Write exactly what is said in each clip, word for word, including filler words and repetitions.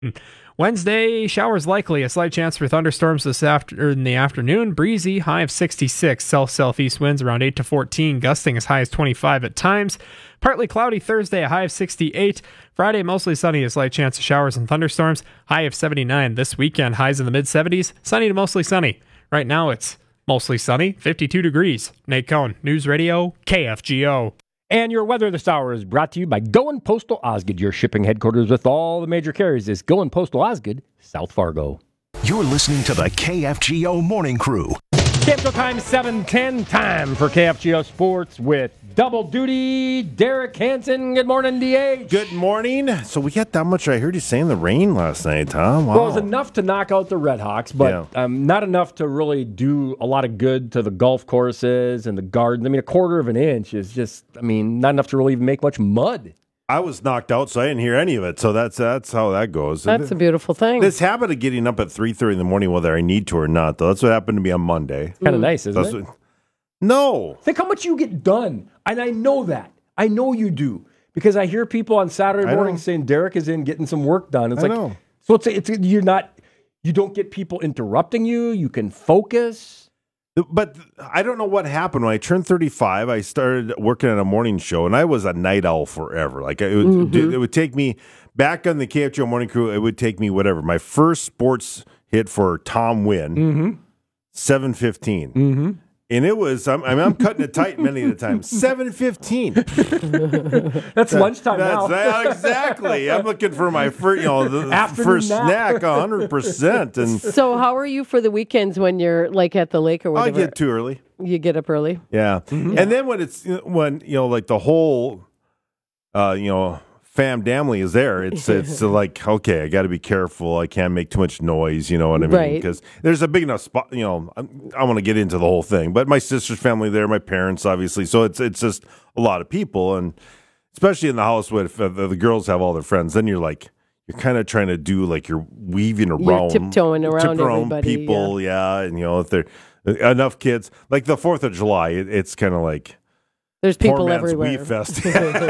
Wednesday, showers likely. A slight chance for thunderstorms this after in the afternoon. Breezy, high of sixty-six. South-southeast winds around eight to fourteen, gusting as high as twenty-five at times. Partly cloudy Thursday, a high of sixty-eight. Friday, mostly sunny. A slight chance of showers and thunderstorms. High of seventy-nine. This weekend, highs in the mid-seventies. Sunny to mostly sunny. Right now, it's mostly sunny, fifty-two degrees. Nate Cohn, News Radio, K F G O. And your weather this hour is brought to you by Going Postal Osgood. Your shipping headquarters with all the major carriers is Going Postal Osgood, South Fargo. You're listening to the K F G O Morning Crew. Capital time seven ten, time for K F G O Sports with double duty, Derek Hansen. Good morning, D H. Good morning. So we got that much. I heard you saying the rain last night, Tom. Wow. Well, it was enough to knock out the Redhawks, but Yeah. um, not enough to really do a lot of good to the golf courses and the gardens. I mean, a quarter of an inch is just, I mean, not enough to really even make much mud. I was knocked out, so I didn't hear any of it. So that's that's how that goes. That's a beautiful thing. This habit of getting up at three thirty in the morning, whether I need to or not, though, that's what happened to me on Monday. Kind of nice, isn't That's it? what- no. Think how much you get done. And I know that. I know you do. Because I hear people on Saturday I morning know. saying Derek is in getting some work done. It's I like, know. so it's, it's, you're not, you don't get people interrupting you. You can focus. But I don't know what happened. When I turned thirty-five, I started working on a morning show, and I was a night owl forever. Like it would, Mm-hmm. it would take me, back on the K F G O Morning Crew, it would take me whatever. My first sports hit for Tom Wynn, Mm-hmm. seven fifteen. Mm-hmm. And it was, I'm, I mean, I'm cutting it tight many of the time. seven fifteen. That's lunchtime That's now. that, exactly. I'm looking for my first, you know, the Afternoon first nap. snack, one hundred percent. And So how are you for the weekends when you're like at the lake or I whatever? get too early. You get up early? Yeah. Mm-hmm. And then when it's, when, you know, like the whole, uh, you know, fam family is there, it's it's like, okay, I got to be careful. I can't make too much noise, you know what I mean? Right. Because there's a big enough spot, you know, I, I want to get into the whole thing. But my sister's family there, my parents, obviously. So it's it's just a lot of people. And especially in the house where if, uh, the girls have all their friends, then you're like, you're kind of trying to do like you're weaving around. tiptoeing around tiptoeing everybody, people, yeah. And, you know, if there enough kids, like the fourth of July, it, it's kind of like, There's poor people man's everywhere. Wee Fest.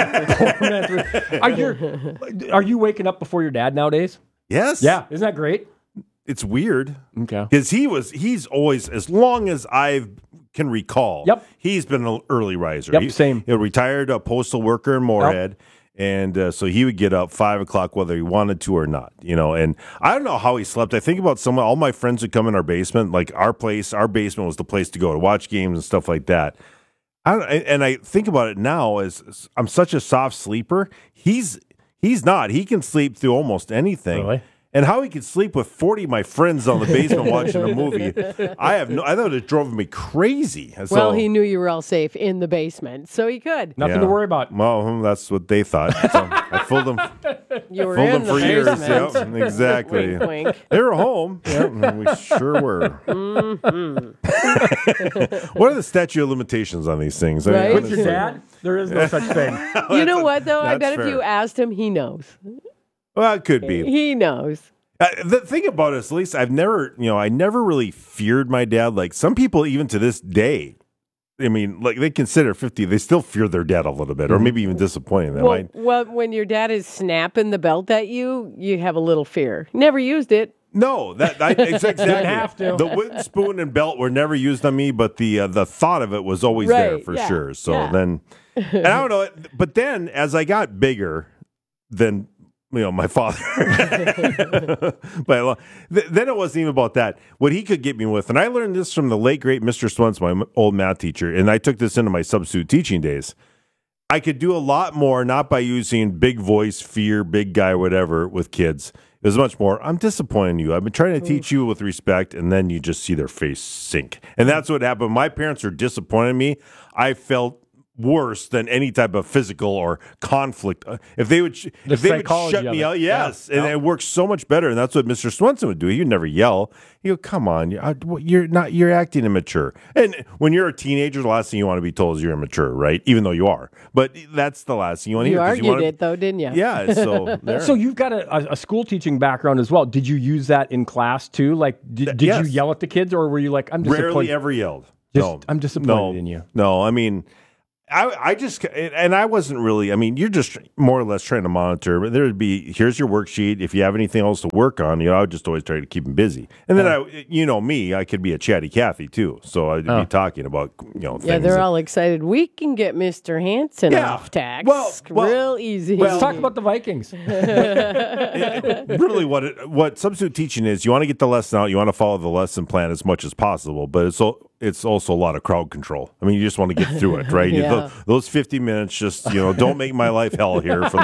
Are you, are you waking up before your dad nowadays? Yes. Yeah. Isn't that great? It's weird. Okay. Because he was, he's always, as long as I can recall, Yep. he's been an early riser. Yep, he, same. He retired a postal worker in Moorhead. And uh, so he would get up five o'clock whether he wanted to or not, you know. And I don't know how he slept. I think about some all my friends would come in our basement, like our place, our basement was the place to go to watch games and stuff like that. I don't, and I think about it now as I'm such a soft sleeper. He's he's not. He can sleep through almost anything. Really? And how he could sleep with forty of my friends on the basement watching a movie, I have no. I thought it drove me crazy. So, Well, he knew you were all safe in the basement, so he could. Nothing yeah. to worry about. Well, that's what they thought. So I fooled them. You were Fooled in them the for years. basement. Yep, exactly. Wink, wink. They were home. Yep, we sure were. Mm-hmm. What are the statute of limitations on these things? I mean, Right? With your dad, there is no such thing. You know what, though? I that's bet if fair. you asked him, he knows. Well, it could be. He knows. Uh, the thing about it is, at least I've never, you know, I never really feared my dad. Like some people, even to this day, I mean, like they consider fifty, they still fear their dad a little bit, or maybe even disappointing them. Well, I, well, when your dad is snapping the belt at you, you have a little fear. Never used it. no, that I, it's exactly. have to. The wooden spoon and belt were never used on me, but the uh, the thought of it was always there Right, for yeah, sure. So yeah. then, and I don't know, but then as I got bigger, then. You know, my father. By a lot. Th- then it wasn't even about that. What he could get me with, and I learned this from the late great Mister Swentz, my m- old math teacher, and I took this into my substitute teaching days. I could do a lot more, not by using big voice, fear, big guy, whatever, with kids. It was much more, I'm disappointing you. I've been trying to teach you with respect, and then you just see their face sink. And that's what happened. My parents were disappointed in me. I felt worse than any type of physical or conflict. Uh, If they would, sh- The if they would psychology shut of me it. out, yes, Yeah. and Yeah. it works so much better. And that's what Mister Swenson would do. He would never yell. He go, "Come on, you're, I- you're not. You're acting immature." And when you're a teenager, the last thing you want to be told is you're immature, right? Even though you are, but that's the last thing you want to You hear. 'cause argued wanna, it, though, didn't you? Yeah. So, there. So you've got a, a, a school teaching background as well. Did you use that in class too? Like, did, did yes. you yell at the kids, or were you like, I'm disappointed? rarely ever yelled. Just, no, I'm disappointed no, in you. No, I mean, I, I just, and I wasn't really, I mean, you're just more or less trying to monitor. But there would be, here's your worksheet. If you have anything else to work on, you know, I would just always try to keep them busy. And then Oh. I, you know me, I could be a chatty Cathy too. So I'd Oh. be talking about, you know, Yeah, things they're that- all excited. We can get Mister Hanson Yeah. off tax. Well- well- real easy. Let's talk about the Vikings. really what it, what substitute teaching is. You want to get the lesson out. You want to follow the lesson plan as much as possible, but it's al- it's also a lot of crowd control. I mean, you just want to get through it, right? You- Yeah. tho- those fifty minutes, just you know, don't make my life hell here for the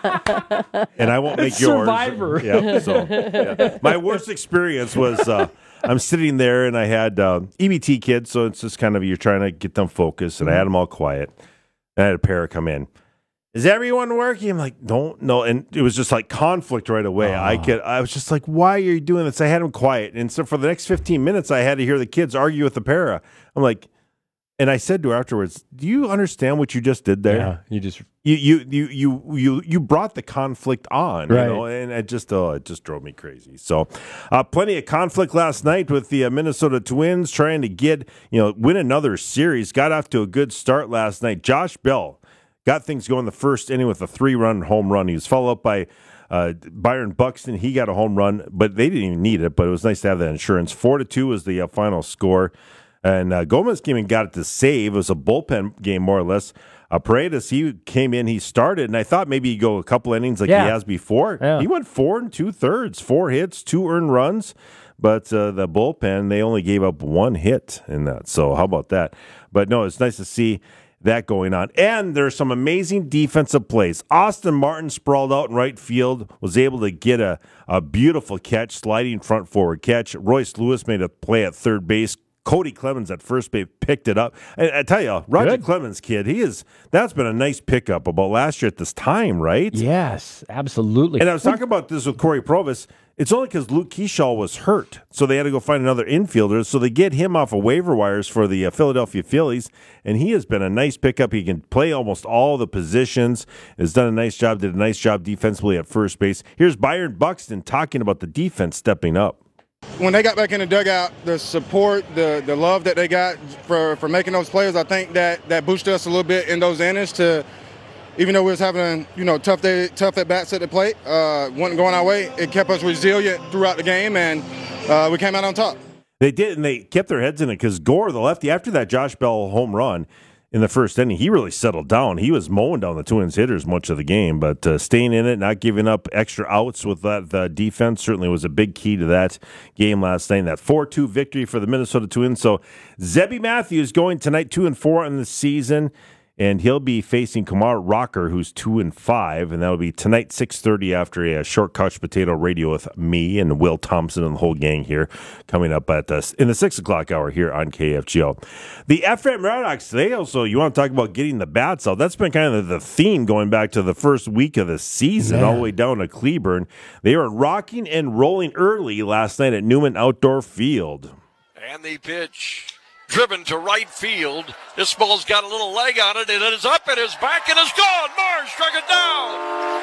next. And I won't make yours. Survivor. Yeah. So yeah. My worst experience was uh, I'm sitting there and I had uh, E B T kids, so it's just kind of you're trying to get them focused, and I had them all quiet. And I had a pair come in. Is everyone working? I'm like, don't know. And it was just like conflict right away. Oh. I could, I was just like, why are you doing this? I had them quiet. And so for the next fifteen minutes, I had to hear the kids argue with the para. I'm like, and I said to her afterwards, do you understand what you just did there? Yeah, you just You, you, you, you, you, you brought the conflict on, Right. you know, and it just, oh, it just drove me crazy. So, uh, plenty of conflict last night with the uh, Minnesota Twins trying to get, you know, win another series. Got off to a good start last night. Josh Bell got things going the first inning with a three-run home run. He was followed up by uh, Byron Buxton. He got a home run, but they didn't even need it. But it was nice to have that insurance. Four to two was the uh, final score. And uh, Gomez came and got it to save. It was a bullpen game, more or less. Uh, Paredes, he came in, he started, and I thought maybe he'd go a couple innings like Yeah. he has before. Yeah. He went four and two-thirds, four hits, two earned runs. But uh, the bullpen, they only gave up one hit in that. So how about that? But no, it's nice to see that going on. And there's some amazing defensive plays. Austin Martin sprawled out in right field, was able to get a, a beautiful catch, sliding front forward catch. Royce Lewis made a play at third base. Cody Clemens at first base picked it up. And I tell you, Roger Good. Clemens, kid, he is that's been a nice pickup about last year at this time, right? yes, absolutely. And I was talking about this with Corey Provis. It's only because Luke Keyshaw was hurt, so they had to go find another infielder. So they get him off of waiver wires for the uh, Philadelphia Phillies, and he has been a nice pickup. He can play almost all the positions. Has done a nice job. Did a nice job defensively at first base. Here's Byron Buxton talking about the defense stepping up. When they got back in the dugout, the support, the the love that they got for, for making those plays, I think that that boosted us a little bit in those innings to, even though we was having, you know, tough day, tough at bats at the plate, uh, wasn't going our way. It kept us resilient throughout the game, and uh, we came out on top. They did, and they kept their heads in it because Gore, the lefty, after that Josh Bell home run in the first inning, he really settled down. He was mowing down the Twins hitters much of the game, but uh, staying in it, not giving up extra outs with that the defense certainly was a big key to that game last night. That four two victory for the Minnesota Twins. So Zebby Matthews going tonight two and four in the season. And he'll be facing Kumar Rocker, who's two and five, and that'll be tonight six thirty after a, short couch potato radio with me and Will Thompson and the whole gang here, coming up at us in the six o'clock hour here on K F G O. The F M Redhawks today also. You want to talk about getting the bats out? That's been kind of the theme going back to the first week of the season, Yeah. all the way down to Cleburne. They were rocking and rolling early last night at Newman Outdoor Field. And the pitch driven to right field. This ball's got a little leg on it, and it is up, it is back, and it's gone. Marr struck it down.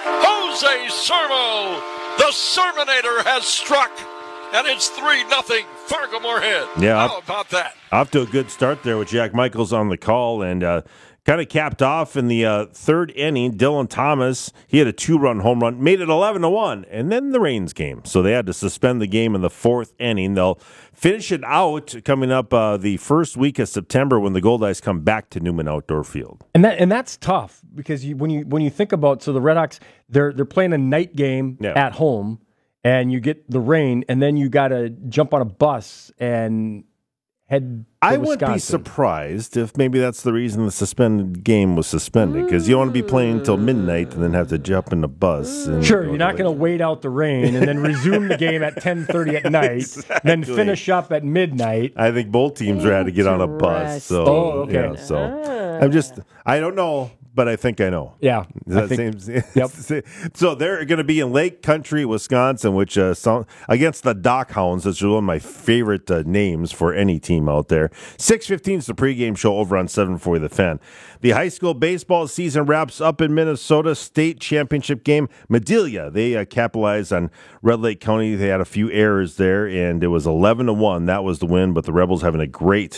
Jose Sermo, the Serminator, has struck, and it's three nothing Fargo Moorhead. Yeah. How about that? Off to a good start there with Jack Michaels on the call, and uh, kind of capped off in the uh, third inning. Dylan Thomas, he had a two-run home run, made it eleven to one, and then the rains came, so they had to suspend the game in the fourth inning. They'll finish it out coming up uh, the first week of September when the Gold Eyes come back to Newman Outdoor Field. And that and that's tough because you, when you when you think about so the Red Hawks they're they're playing a night game Yeah. at home and you get the rain and then you got to jump on a bus and head. To I wouldn't be Wisconsin. surprised if maybe that's the reason the suspended game was suspended, because you don't want to be playing until midnight and then have to jump in the bus. And Sure, go you're not to going to wait out the rain and then resume the game at ten thirty at night, then Exactly. finish up at midnight. I think both teams had to get on a bus. So, Oh, okay. yeah, so I'm just, I don't know, but I think I know. Yeah, Does I that think- seem- Yep. So they're going to be in Lake Country, Wisconsin, which uh, sound, against the Dock Hounds, which is one of my favorite uh, names for any team out there. six fifteen is the pregame show over on seven forty The Fan. The high school baseball season wraps up in Minnesota. State championship game. Madelia, they uh, capitalized on Red Lake County. They had a few errors there, and it was eleven to one. That was the win, but the Rebels having a great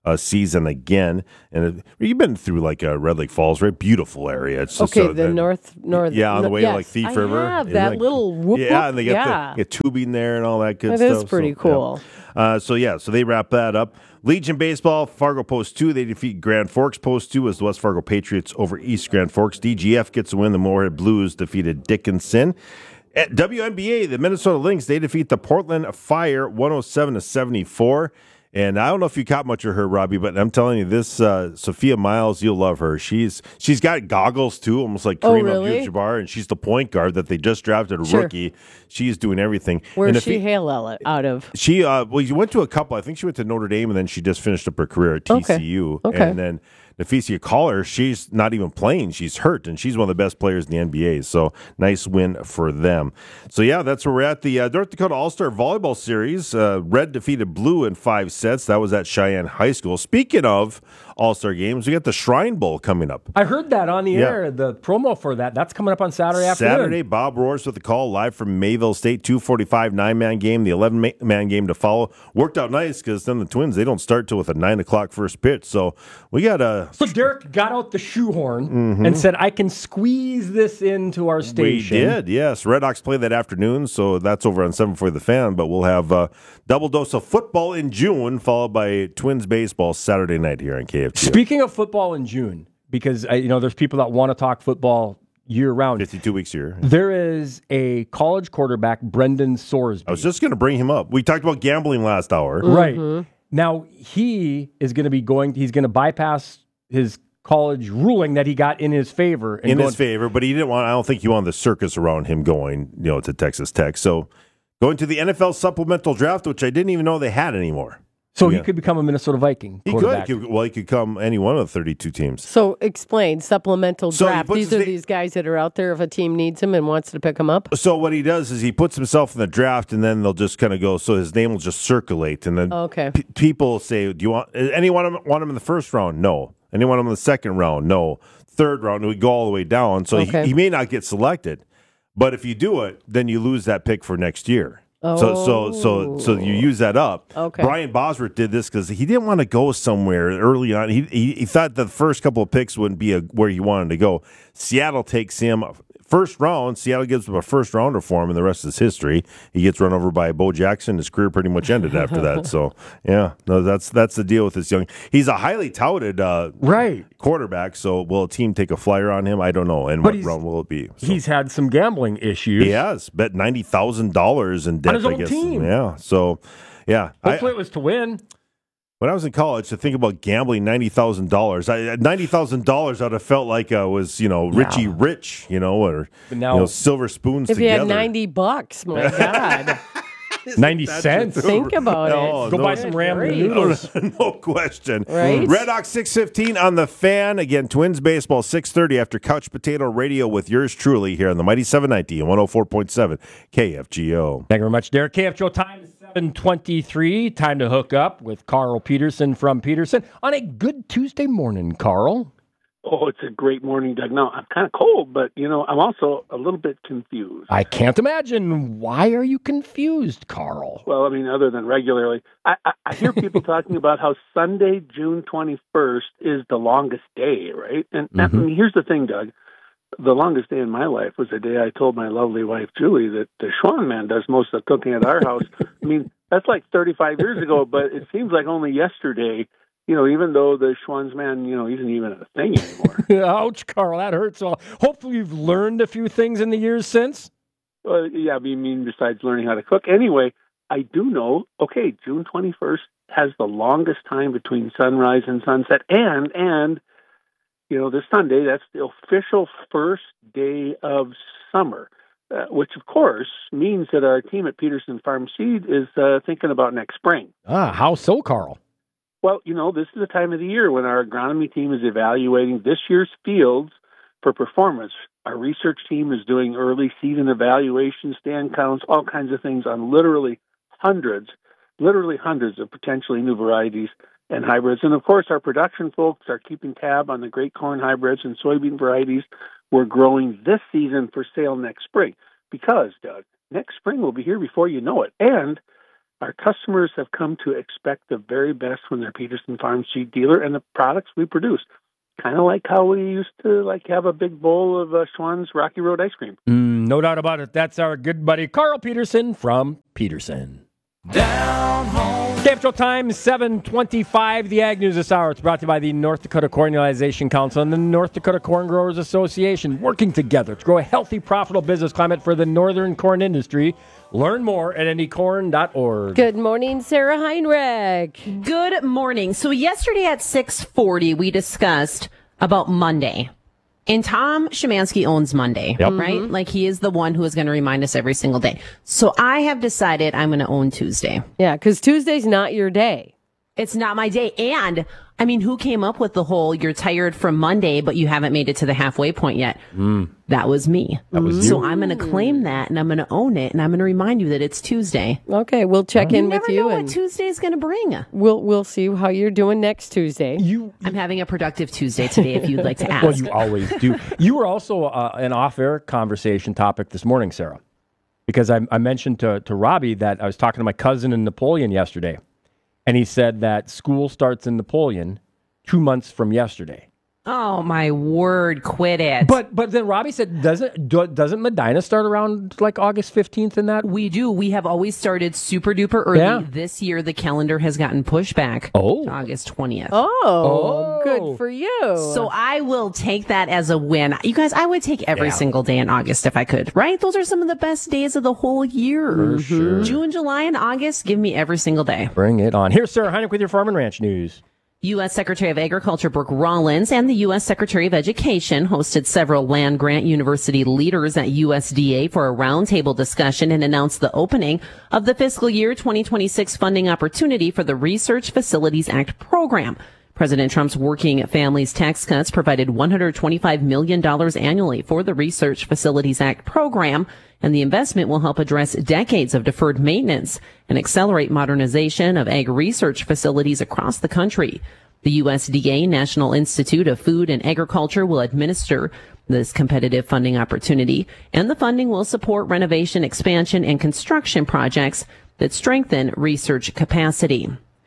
uh, season again. And it, you've been through like uh, Red Lake Falls, right? Beautiful area. It's just, Okay, uh, the uh, north, north. Yeah, on the way yes, to like Thief I River. have Isn't that that- little whoop. Yeah, and they get, yeah. the, get tubing there and all that good That stuff. is pretty so, cool. Yeah. Uh, so yeah, so they wrap that up. Legion Baseball, Fargo Post two. They defeat Grand Forks Post two as the West Fargo Patriots over East Grand Forks. D G F gets a win. The Moorhead Blues defeated Dickinson. At W N B A, the Minnesota Lynx, they defeat the Portland Fire one oh seven to seventy-four. And I don't know if you caught much of her, Robbie, but I'm telling you, this uh, Sophia Miles, you'll love her. She's she's got goggles too, almost like Oh, Kareem really? Abdul-Jabbar, and she's the point guard that they just drafted a Sure. rookie. She's doing everything. Where's And if she you- hail out out of? She uh, well, you went to a couple. I think she went to Notre Dame, and then she just finished up her career at T C U. Okay. Okay. And then Nafisia Caller, she's not even playing. She's hurt, and she's one of the best players in the N B A. So nice win for them. So yeah, that's where we're at. The uh, North Dakota All-Star Volleyball Series. Uh, Red defeated Blue in five sets. That was at Cheyenne High School. Speaking of All-Star games, we got the Shrine Bowl coming up. I heard that on the Yeah. air, the promo for that. That's coming up on Saturday afternoon. Saturday, Bob Roars with the call live from Mayville State, two forty-five, nine-man game, the eleven-man game to follow. Worked out nice because then the Twins, they don't start till with a nine o'clock first pitch. So we got a... So Derek got out the shoehorn Mm-hmm. and said, I can squeeze this into our We station. did, yes. Red Hawks play that afternoon, so that's over on seven for the Fan, but we'll have a double dose of football in June, followed by Twins baseball Saturday night here on K F G. Speaking of football in June, because I, you know there's people that want to talk football year round. fifty-two weeks here. There is a college quarterback, Brendan Sorsby. I was just going to bring him up. We talked about gambling last hour. Right. Now, he is going to be going, he's going to bypass his college ruling that he got in his favor. And In go- his favor, but he didn't want, I don't think he wanted the circus around him going, you know, to Texas Tech. So going to the N F L supplemental draft, which I didn't even know they had anymore. So Yeah. he could become a Minnesota Viking He could. quarterback. He could. Well, he could come any one of the thirty-two teams. So explain supplemental So he draft. puts These his are na- these guys that are out there if a team needs them and wants to pick them up. So what he does is he puts himself in the draft, and then they'll just kind of go. So his name will just circulate, and then Okay. p- people say, "Do you want anyone want him in the first round? No. Anyone in the second round? No. Third round, we go all the way down. So Okay. he, he may not get selected, but if you do it, then you lose that pick for next year. So so so so you use that up. Okay. Brian Bosworth did this because he didn't want to go somewhere early on. He, he he thought the first couple of picks wouldn't be a, where he wanted to go. Seattle takes him first round. Seattle gives him a first rounder for him, and the rest is history. He gets run over by Bo Jackson. His career pretty much ended after that. So yeah, no, that's that's the deal with this young. He's a highly touted uh, Right. quarterback. So will a team take a flyer on him? I don't know. And But what he's- round will it be? So. He's had some gambling issues. He has bet ninety thousand dollars in debt. his I own guess. team. Yeah. So, yeah. I, Hopefully it was to win. when I was in college, to think about gambling ninety thousand dollars, ninety thousand dollars, I'd have felt like I was, you know, Richie Rich, you know, or But now- you know, silver spoons If you together. had ninety bucks, my God, ninety cents. think about No, it. Go no. buy some ramen Great. noodles. no question. Right? Red Hawks six fifteen on the Fan. Again, Twins baseball six thirty after Couch Potato Radio with yours truly here on the Mighty seven ninety and one oh four point seven K F G O. Thank you very much, Derek. K F G O time is seven twenty-three. Time to hook up with Carl Peterson from Peterson on a good Tuesday morning, Carl. Oh, it's a great morning, Doug. Now, I'm kind of cold, but, you know, I'm also a little bit confused. I can't imagine. Why are you confused, Carl? Well, I mean, other than regularly, I, I, I hear people talking about how Sunday, June twenty-first is the longest day, right? And I mean, here's the thing, Doug. The longest day in my life was the day I told my lovely wife, Julie, that the Schwan man does most of the cooking at our house. I mean, that's like thirty-five years ago, but it seems like only yesterday, you know, even though the Schwan's man, you know, isn't even a thing anymore. Ouch, Carl, that hurts. Well, hopefully you've learned a few things in the years since. Well, yeah, I mean, besides learning how to cook. Anyway, I do know, okay, June twenty-first has the longest time between sunrise and sunset. And, and you know, this Sunday, that's the official first day of summer, uh, which, of course, means that our team at Peterson Farm Seed is uh, thinking about next spring. Ah, how so, Carl? Well, you know, this is the time of the year when our agronomy team is evaluating this year's fields for performance. Our research team is doing early season evaluations, stand counts, all kinds of things on literally hundreds, literally hundreds of potentially new varieties and hybrids. And of course, our production folks are keeping tab on the great corn hybrids and soybean varieties we're growing this season for sale next spring. Because, Doug, next spring will be here before you know it. And Our customers have come to expect the very best from their Peterson Farms Jeep dealer and the products we produce. Kind of like how we used to like have a big bowl of uh, Schwann's Rocky Road ice cream. Mm, no doubt about it. That's our good buddy Carl Peterson from Peterson. Down home. Capital Time, seven twenty-five. The Ag News this hour. It's brought to you by the North Dakota Cornelization Council and the North Dakota Corn Growers Association, working together to grow a healthy, profitable business climate for the northern corn industry. Learn more at any corn dot org. Good morning, Sarah Heinrich. Good morning. So yesterday at six forty, we discussed about Monday. And Tom Szymanski owns Monday, yep. right? Mm-hmm. Like he is the one who is going to remind us every single day. So I have decided I'm going to own Tuesday. Yeah, because Tuesday's not your day. It's not my day. And I mean, who came up with the whole you're tired from Monday, but you haven't made it to the halfway point yet? Mm. That was me. That was so you. I'm going to claim that and I'm going to own it. And I'm going to remind you that it's Tuesday. Okay, we'll check you in never with you. know and what Tuesday is going to bring. We'll we'll see how you're doing next Tuesday. You, I'm having a productive Tuesday today if you'd like to ask. Well, you always do. You were also uh, an off-air conversation topic this morning, Sarah, because I, I mentioned to, to Robbie that I was talking to my cousin in Napoleon yesterday. And he said that school starts in Napoleon two months from yesterday. Oh, my word. Quit it. But but then Robbie said, doesn't do, doesn't Medina start around like August fifteenth in that? We do. We have always started super duper early. Yeah. This year, the calendar has gotten pushed back oh. to August twentieth. Oh, oh, good for you. So I will take that as a win. You guys, I would take every yeah. single day in August if I could, right? Those are some of the best days of the whole year. For sure. June, July, and August, give me every single day. Bring it on. Here's Sarah Heinrich with your Farm and Ranch news. U S. Secretary of Agriculture Brooke Rollins and the U S. Secretary of Education hosted several land-grant university leaders at U S D A for a roundtable discussion and announced the opening of the fiscal year twenty twenty-six funding opportunity for the Research Facilities Act program. President Trump's Working Families Tax Cuts provided one hundred twenty-five million dollars annually for the Research Facilities Act program, and the investment will help address decades of deferred maintenance and accelerate modernization of ag research facilities across the country. The U S D A, National Institute of Food and Agriculture, will administer this competitive funding opportunity, and the funding will support renovation, expansion, and construction projects that strengthen research capacity.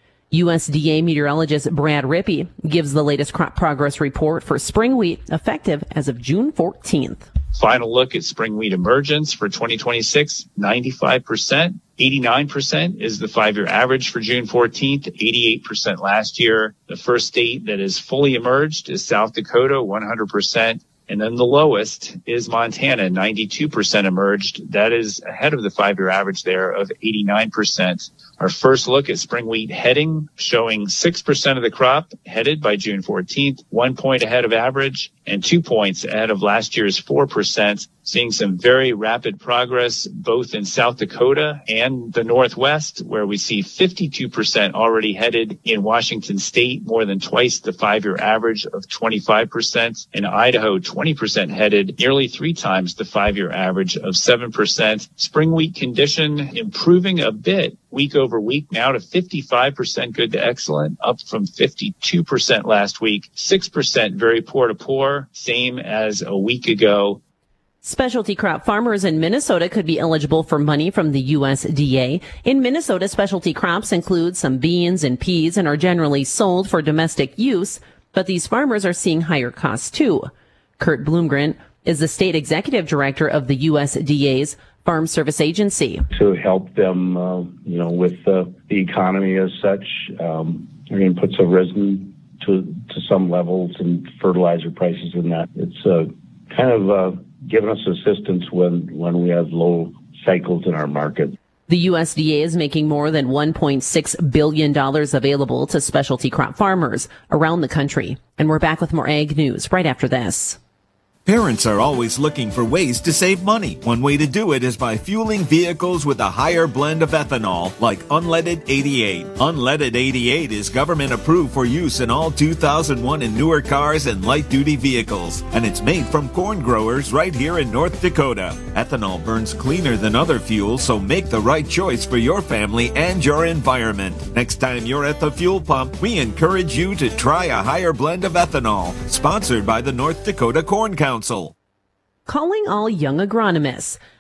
U S D A meteorologist Brad Rippey gives the latest crop progress report for spring wheat, effective as of June fourteenth. Final look at spring wheat emergence for twenty twenty-six, ninety-five percent. eighty-nine percent is the five-year average for June fourteenth, eighty-eight percent last year. The first state that is fully emerged is South Dakota, one hundred percent. And then the lowest is Montana, ninety-two percent emerged. That is ahead of the five-year average there of eighty-nine percent. Our first look at spring wheat heading, showing six percent of the crop headed by June fourteenth, one point ahead of average, and two points ahead of last year's four percent. Seeing some very rapid progress both in South Dakota and the Northwest, where we see fifty-two percent already headed in Washington State, more than twice the five-year average of twenty-five percent. In Idaho, twenty percent headed, nearly three times the five-year average of seven percent. Spring wheat condition improving a bit week over week, now to fifty-five percent good to excellent, up from fifty-two percent last week, six percent very poor to poor, same as a week ago. Specialty crop farmers in Minnesota could be eligible for money from the U S D A. In Minnesota, specialty crops include some beans and peas and are generally sold for domestic use, but these farmers are seeing higher costs too. Kurt Bloomgren is the state executive director of the U S D A's Farm Service Agency. To help them, uh, you know, with uh, the economy as such, um, our inputs have risen to to some levels, and fertilizer prices and that. It's uh, kind of uh, given us assistance when, when we have low cycles in our market. The U S D A is making more than one point six billion dollars available to specialty crop farmers around the country. And we're back with more ag news right after this. Parents are always looking for ways to save money. One way to do it is by fueling vehicles with a higher blend of ethanol, like Unleaded eighty-eight. Unleaded eighty-eight is government approved for use in all two thousand one and newer cars and light-duty vehicles, and it's made from corn growers right here in North Dakota. Ethanol burns cleaner than other fuels, so make the right choice for your family and your environment. Next time you're at the fuel pump, we encourage you to try a higher blend of ethanol. Sponsored by the North Dakota Corn Council. Calling all young agronomists.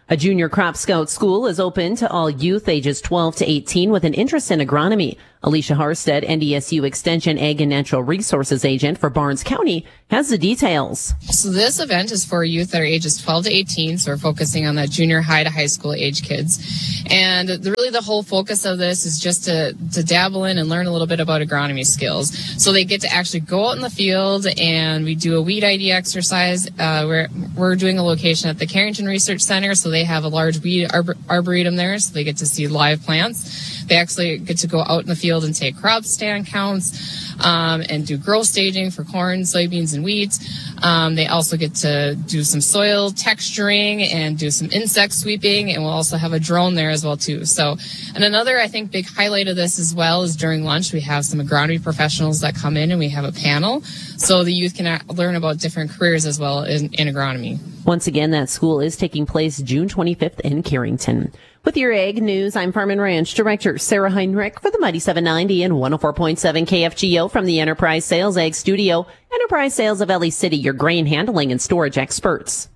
A junior Crop Scout school is open to all youth ages twelve to eighteen with an interest in agronomy. Alicia Harstead, N D S U Extension Ag and Natural Resources Agent for Barnes County, has the details. So this event is for youth that are ages twelve to eighteen, so we're focusing on that junior high to high school age kids. And the, really the whole focus of this is just to, to dabble in and learn a little bit about agronomy skills. So they get to actually go out in the field, and we do a weed I D exercise. Uh, we're, we're doing a location at the Carrington Research Center, so they have a large weed arbor- arboretum there, so they get to see live plants. They actually get to go out in the field and take crop stand counts um, and do growth staging for corn, soybeans, and wheat. Um, they also get to do some soil texturing and do some insect sweeping, and we'll also have a drone there as well too. So, and another, I think, big highlight of this as well is during lunch we have some agronomy professionals that come in and we have a panel, so the youth can learn about different careers as well in, in agronomy. Once again, that school is taking place June twenty-fifth in Carrington. With your Ag News, I'm Farm and Ranch Director Sarah Heinrich for the Mighty seven ninety and one oh four point seven K F G O from the Enterprise Sales Ag Studio. Enterprise Sales of Ellie City, your grain handling and storage experts.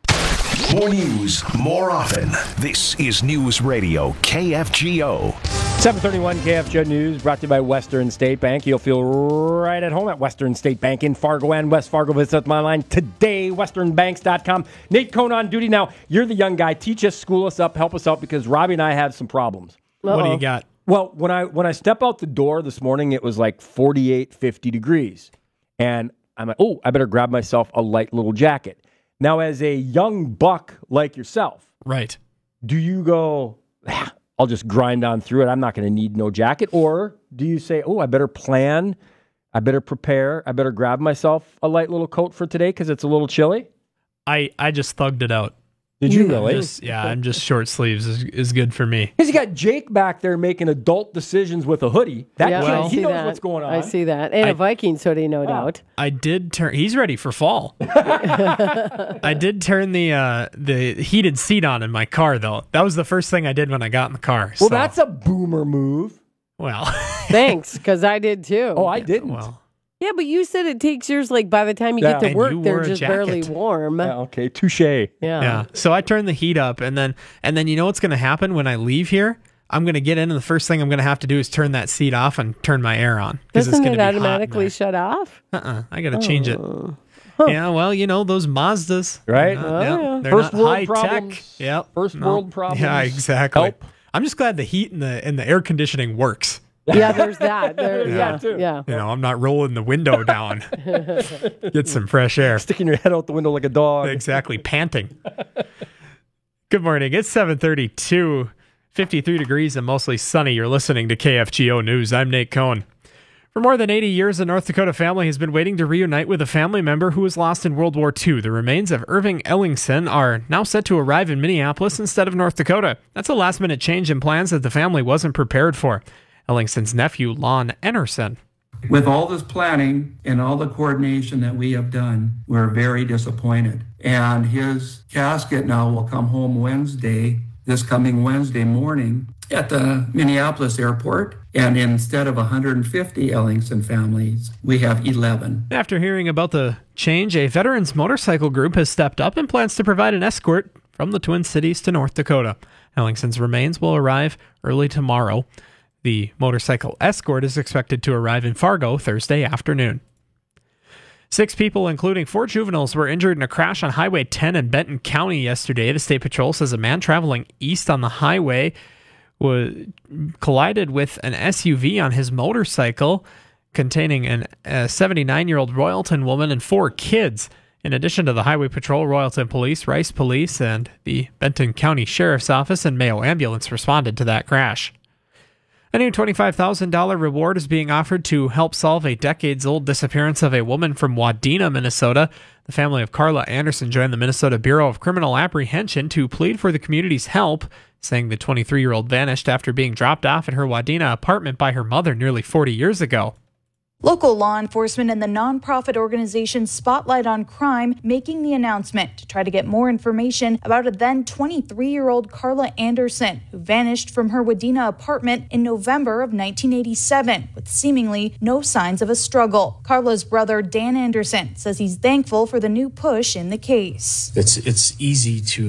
More news, more often. This is News Radio K F G O. seven thirty-one K F G O News brought to you by Western State Bank. You'll feel right at home at Western State Bank in Fargo and West Fargo. Visit them online today, western banks dot com. Nate Cohn on duty now. You're the young guy. Teach us, school us up, help us out, because Robbie and I have some problems. Uh-oh. What do you got? Well, when I when I step out the door this morning, it was like forty-eight, fifty degrees. And I'm like, oh, I better grab myself a light little jacket. Now, as a young buck like yourself, right? Do you go, ah, I'll just grind on through it, I'm not going to need no jacket? Or do you say, oh, I better plan, I better prepare, I better grab myself a light little coat for today because it's a little chilly? I, I just thugged it out. Did you really? Just, yeah, I'm just short sleeves is, is good for me. Because you got Jake back there making adult decisions with a hoodie. That yeah, kid, I he see knows that. what's going on. I see that. And I, a Vikings hoodie, no doubt. I did turn, he's ready for fall. I did turn the uh, the heated seat on in my car, though. That was the first thing I did when I got in the car. Well, so. that's a boomer move. Well. Thanks, because I did too. Oh, I didn't. Well. Yeah, but you said it takes yours, like, by the time you Yeah. get to And work, you they're wore a just jacket. barely warm. Yeah, okay, touche. Yeah. Yeah. So I turned the heat up, and then and then you know what's going to happen when I leave here? I'm going to get in, and the first thing I'm going to have to do is turn that seat off and turn my air on. 'cause Doesn't it's it gonna be automatically hot shut off? in there. Uh-uh. I got to change it. Oh. Huh. Yeah, well, you know, those Mazdas. Right? Uh, Oh, yeah, yeah. They're First not world high problems. tech. Yep. First No. world problems. Yeah, exactly. Help. I'm just glad the heat and the and the air conditioning works. Yeah, there's that. There, There's yeah, that too. yeah. You know, I'm not rolling the window down. Get some fresh air. Sticking your head out the window like a dog. Exactly, panting. Good morning. It's seven thirty-two, fifty-three degrees and mostly sunny. You're listening to K F G O News. I'm Nate Cohn. For more than eighty years, a North Dakota family has been waiting to reunite with a family member who was lost in World War Two. The remains of Irving Ellingson are now set to arrive in Minneapolis instead of North Dakota. That's a last-minute change in plans that the family wasn't prepared for. Ellingson's nephew, Lon Enerson. With all this planning and all the coordination that we have done, we're very disappointed. And his casket now will come home Wednesday, this coming Wednesday morning, at the Minneapolis airport. And instead of one hundred fifty Ellingson families, we have eleven. After hearing about the change, a veterans motorcycle group has stepped up and plans to provide an escort from the Twin Cities to North Dakota. Ellingson's remains will arrive early tomorrow. The motorcycle escort is expected to arrive in Fargo Thursday afternoon. Six people, including four juveniles, were injured in a crash on Highway ten in Benton County yesterday. The State Patrol says a man traveling east on the highway was collided with an S U V on his motorcycle containing an, a seventy-nine-year-old Royalton woman and four kids. In addition to the Highway Patrol, Royalton Police, Rice Police, and the Benton County Sheriff's Office and Mayo Ambulance responded to that crash. A new twenty-five thousand dollars reward is being offered to help solve a decades-old disappearance of a woman from Wadena, Minnesota. The family of Carla Anderson joined the Minnesota Bureau of Criminal Apprehension to plead for the community's help, saying the twenty-three-year-old vanished after being dropped off at her Wadena apartment by her mother nearly forty years ago. Local law enforcement and the nonprofit organization Spotlight on Crime making the announcement to try to get more information about a then twenty-three-year-old Carla Anderson who vanished from her Wadena apartment in November of nineteen eighty-seven with seemingly no signs of a struggle. Carla's brother Dan Anderson says he's thankful for the new push in the case. It's it's easy to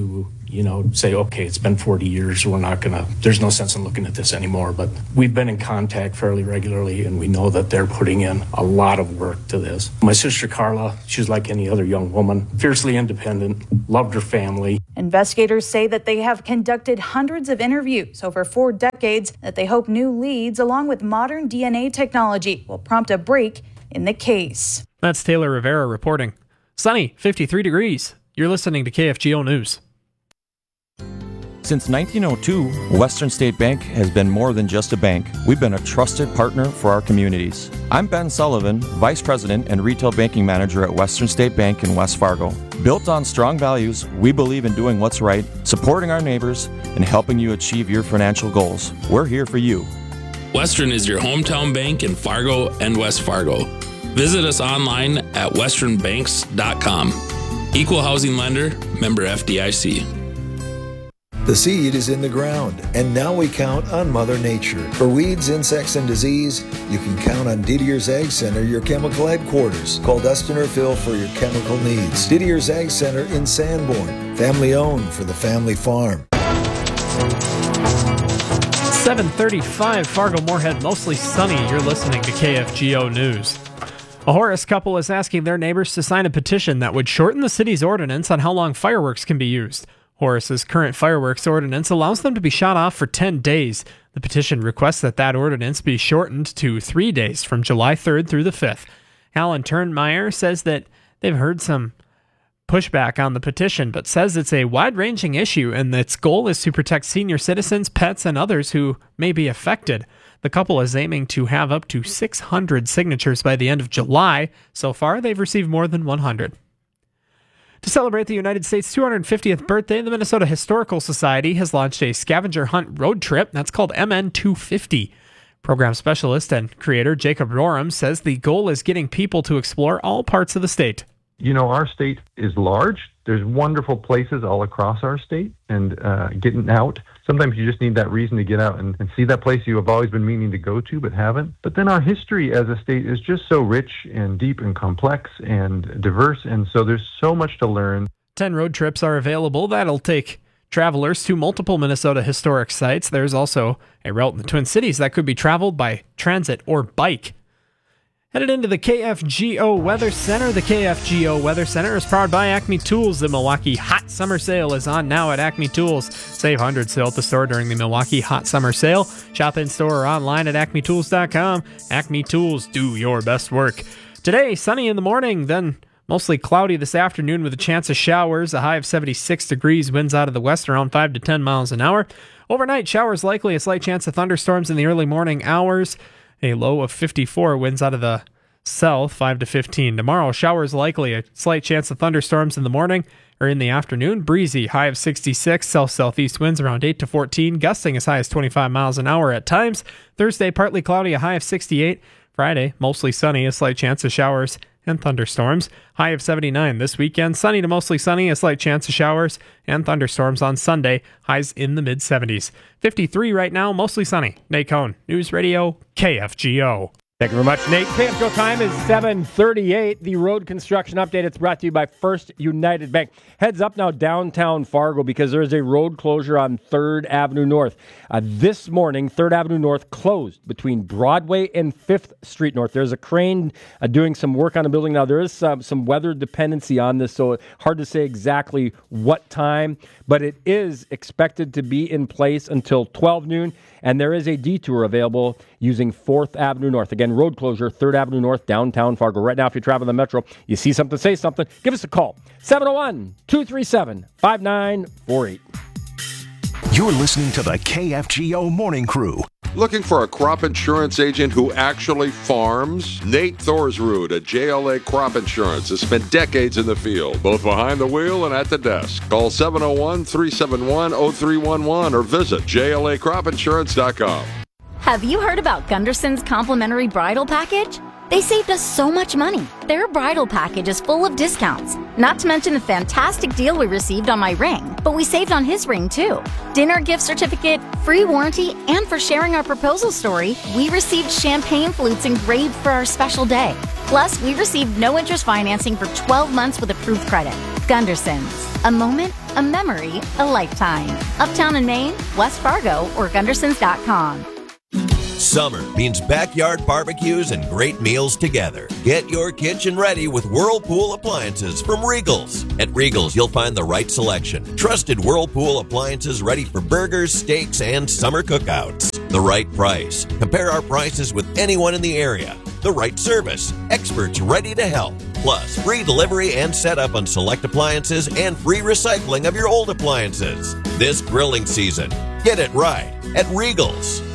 you know, say, okay, it's been forty years, we're not going to, there's no sense in looking at this anymore. But we've been in contact fairly regularly, and we know that they're putting in a lot of work to this. My sister Carla, she's like any other young woman, fiercely independent, loved her family. Investigators say that they have conducted hundreds of interviews over four decades, that they hope new leads, along with modern D N A technology, will prompt a break in the case. That's Taylor Rivera reporting. Sunny, fifty-three degrees. You're listening to K F G O News. Since nineteen oh two, Western State Bank has been more than just a bank. We've been a trusted partner for our communities. I'm Ben Sullivan, Vice President and Retail Banking Manager at Western State Bank in West Fargo. Built on strong values, we believe in doing what's right, supporting our neighbors, and helping you achieve your financial goals. We're here for you. Western is your hometown bank in Fargo and West Fargo. Visit us online at western banks dot com. Equal housing lender, member F D I C. The seed is in the ground, and now we count on Mother Nature. For weeds, insects, and disease, you can count on Didier's Ag Center, your chemical headquarters. Call Dustin or Phil for your chemical needs. Didier's Ag Center in Sanborn, family owned for the family farm. seven thirty-five, Fargo Moorhead, mostly sunny. You're listening to K F G O News. A Horace couple is asking their neighbors to sign a petition that would shorten the city's ordinance on how long fireworks can be used. Horace's current fireworks ordinance allows them to be shot off for ten days. The petition requests that that ordinance be shortened to three days from July third through the fifth. Alan Turnmeyer says that they've heard some pushback on the petition, but says it's a wide-ranging issue and its goal is to protect senior citizens, pets, and others who may be affected. The couple is aiming to have up to six hundred signatures by the end of July. So far, they've received more than one hundred. To celebrate the United States' two hundred fiftieth birthday, the Minnesota Historical Society has launched a scavenger hunt road trip that's called M N two fifty. Program specialist and creator Jacob Roram says the goal is getting people to explore all parts of the state. You know, our state is large. There's wonderful places all across our state, and uh, getting out. Sometimes you just need that reason to get out and, and see that place you have always been meaning to go to but haven't. But then our history as a state is just so rich and deep and complex and diverse, and so there's so much to learn. Ten road trips are available. That'll take travelers to multiple Minnesota historic sites. There's also a route in the Twin Cities that could be traveled by transit or bike. Headed into the K F G O Weather Center. The K F G O Weather Center is powered by Acme Tools. The Milwaukee Hot Summer Sale is on now at Acme Tools. Save hundreds still at the store during the Milwaukee Hot Summer Sale. Shop in store or online at acme tools dot com. Acme Tools, do your best work. Today, sunny in the morning, then mostly cloudy this afternoon with a chance of showers. A high of seventy-six degrees, winds out of the west around five to ten miles an hour. Overnight, showers likely, a slight chance of thunderstorms in the early morning hours. A low of fifty-four, winds out of the south, five to fifteen. Tomorrow, showers likely, a slight chance of thunderstorms in the morning or in the afternoon. Breezy, high of sixty-six, south-southeast winds around eight to fourteen, gusting as high as twenty-five miles an hour at times. Thursday, partly cloudy, a high of sixty-eight. Friday, mostly sunny, a slight chance of showers and thunderstorms. High of seventy-nine this weekend. Sunny to mostly sunny, a slight chance of showers and thunderstorms on Sunday. Highs in the mid-seventies. fifty-three right now, mostly sunny. Nate Cohn, News Radio, K F G O. Thank you very much, Nate. K F G O time is seven thirty-eight. The road construction update, it's brought to you by First United Bank. Heads up now downtown Fargo because there is a road closure on third Avenue North. Uh, this morning, third Avenue North closed between Broadway and fifth Street North. There's a crane uh, doing some work on a building. Now, there is some, some weather dependency on this, so hard to say exactly what time, but it is expected to be in place until twelve noon, and there is a detour available using fourth Avenue North. Again, road closure, third Avenue North, downtown Fargo. Right now, if you travel the Metro, you see something, say something, give us a call. seven oh one, two three seven, five nine four eight. You're listening to the K F G O Morning Crew. Looking for a crop insurance agent who actually farms? Nate Thorsrud at J L A Crop Insurance has spent decades in the field, both behind the wheel and at the desk. Call seven oh one, three seven one, oh three one one or visit J L A crop insurance dot com. Have you heard about Gunderson's complimentary bridal package? They saved us so much money. Their bridal package is full of discounts, not to mention the fantastic deal we received on my ring, but we saved on his ring too. Dinner gift certificate, free warranty, and for sharing our proposal story, we received champagne flutes engraved for our special day. Plus, we received no interest financing for twelve months with approved credit. Gunderson's. A moment, a memory, a lifetime. Uptown in Maine, West Fargo, or Gundersons dot com. Summer means backyard barbecues and great meals together. Get your kitchen ready with Whirlpool appliances from Regals. At Regals, you'll find the right selection. Trusted Whirlpool appliances ready for burgers, steaks, and summer cookouts. The right price. Compare our prices with anyone in the area. The right service. Experts ready to help. Plus, free delivery and setup on select appliances and free recycling of your old appliances. This grilling season, get it right at Regals.